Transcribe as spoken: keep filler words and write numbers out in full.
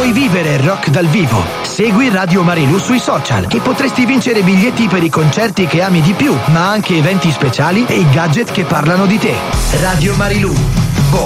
Vuoi vivere il rock dal vivo? Segui Radio Marilù sui social e potresti vincere biglietti per i concerti che ami di più, ma anche eventi speciali e i gadget che parlano di te. Radio Marilù,